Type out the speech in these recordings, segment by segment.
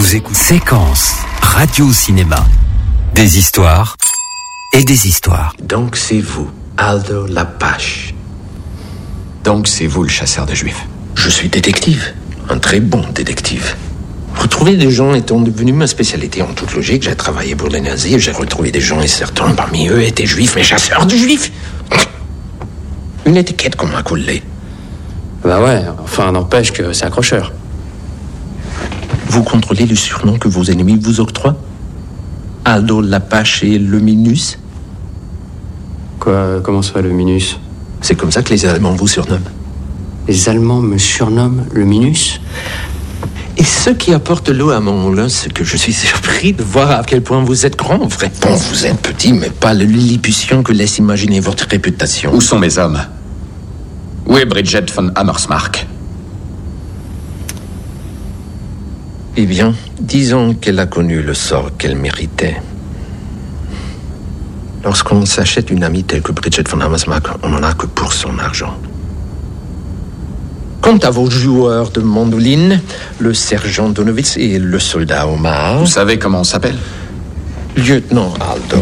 Vous écoutez Séquence Radio-Cinéma. Des histoires et des histoires. Donc c'est vous, Aldo Lapache. Donc c'est vous le chasseur de juifs. Je suis détective, un très bon détective. Retrouver des gens étant devenu ma spécialité en toute logique. J'ai travaillé pour les nazis, j'ai retrouvé des gens et certains parmi eux étaient juifs, mais chasseurs de juifs. Une étiquette qu'on m'a collée. Bah ouais, enfin n'empêche que c'est accrocheur. Vous contrôlez le surnom que vos ennemis vous octroient? Aldo Lapache et le Minus? Quoi, comment ça, le Minus? C'est comme ça que les Allemands vous surnomment. Les Allemands me surnomment le Minus? Et ce qui apporte l'eau à mon moulin, c'est que je suis surpris de voir à quel point vous êtes grand, en vrai. Bon, vous êtes petit, mais pas le lilliputien que laisse imaginer votre réputation. Où sont mes hommes? Où est Bridget von Hammersmark? Eh bien, disons qu'elle a connu le sort qu'elle méritait. Lorsqu'on s'achète une amie telle que Bridget von Hammersmark, on n'en a que pour son argent. Quant à vos joueurs de mandoline, le sergent Donowitz et le soldat Omar... Vous savez comment on s'appelle? Lieutenant Aldo.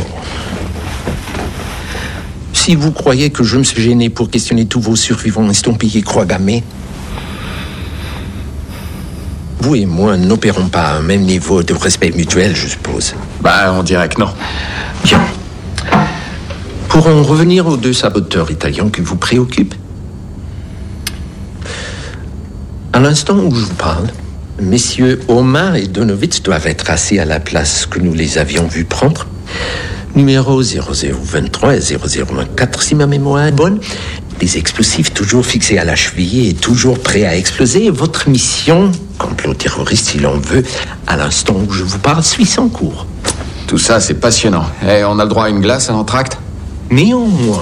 Si vous croyez que je me suis gêné pour questionner tous vos survivants estampillés croix gammée, vous et moi n'opérons pas à un même niveau de respect mutuel, je suppose. Bah, on dirait que non. Bien. Pour en revenir aux deux saboteurs italiens qui vous préoccupent, à l'instant où je vous parle, messieurs Omar et Donowitz doivent être assis à la place que nous les avions vus prendre. Numéro 0023 et 0024, si ma mémoire est bonne. Des explosifs toujours fixés à la cheville et toujours prêts à exploser. Votre mission, complot terroriste si l'on veut, à l'instant où je vous parle, suit son cours. Tout ça, c'est passionnant. Et on a le droit à une glace, à l'entracte? Néanmoins,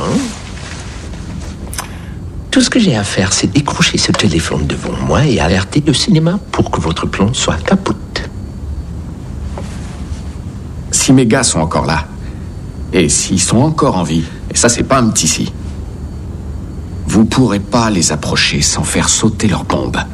tout ce que j'ai à faire, c'est décrocher ce téléphone devant moi et alerter le cinéma pour que votre plan soit capote. Si mes gars sont encore là, et s'ils sont encore en vie, et ça, c'est pas un petit si, vous pourrez pas les approcher sans faire sauter leurs bombes.